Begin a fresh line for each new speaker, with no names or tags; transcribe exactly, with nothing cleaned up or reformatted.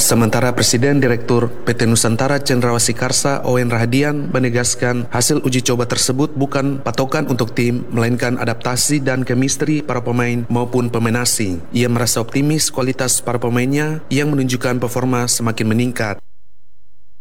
Sementara Presiden Direktur P T Nusantara Cendrawasih Karsa Owen Rahadian menegaskan hasil uji coba tersebut bukan patokan untuk tim, melainkan adaptasi dan kemistri para pemain maupun pemain asing. Ia merasa optimis kualitas para pemainnya yang menunjukkan performa semakin meningkat.